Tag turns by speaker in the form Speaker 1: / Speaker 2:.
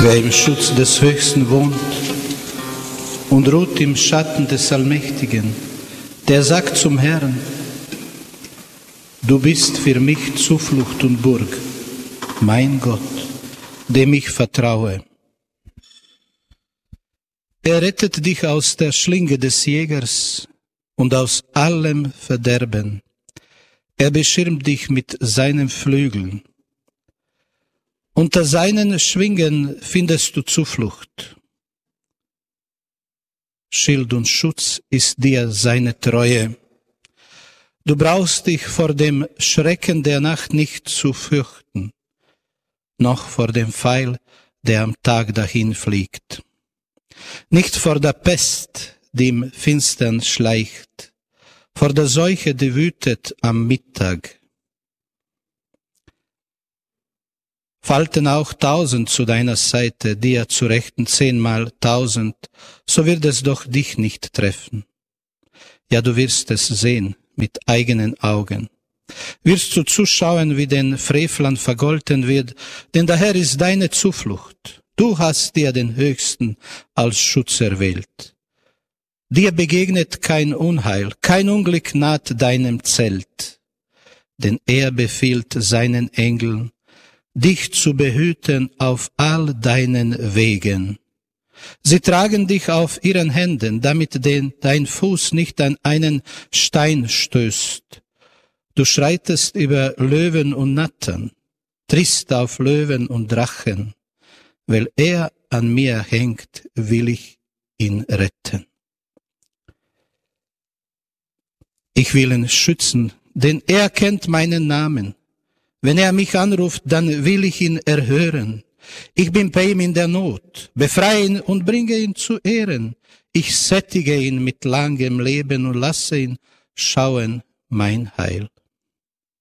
Speaker 1: Wer im Schutz des Höchsten wohnt und ruht im Schatten des Allmächtigen, der sagt zum Herrn: Du bist für mich Zuflucht und Burg, mein Gott, dem ich vertraue. Er rettet dich aus der Schlinge des Jägers und aus allem Verderben. Er beschirmt dich mit seinen Flügeln. Unter seinen Schwingen findest du Zuflucht. Schild und Schutz ist dir seine Treue. Du brauchst dich vor dem Schrecken der Nacht nicht zu fürchten, noch vor dem Pfeil, der am Tag dahin fliegt. Nicht vor der Pest, die im Finstern schleicht, vor der Seuche, die wütet am Mittag. Fallten auch 1000 zu deiner Seite, dir zu Rechten 10.000, so wird es doch dich nicht treffen. Ja, du wirst es sehen mit eigenen Augen. Wirst du zuschauen, wie den Frevlern vergolten wird, denn der Herr ist deine Zuflucht. Du hast dir den Höchsten als Schutz erwählt. Dir begegnet kein Unheil, kein Unglück naht deinem Zelt, denn er befiehlt seinen Engeln, dich zu behüten auf all deinen Wegen. Sie tragen dich auf ihren Händen, damit dein Fuß nicht an einen Stein stößt. Du schreitest über Löwen und Nattern, trittst auf Löwen und Drachen. Weil er an mir hängt, will ich ihn retten. Ich will ihn schützen, denn er kennt meinen Namen. Wenn er mich anruft, dann will ich ihn erhören. Ich bin bei ihm in der Not, befreie ihn und bringe ihn zu Ehren. Ich sättige ihn mit langem Leben und lasse ihn schauen mein Heil.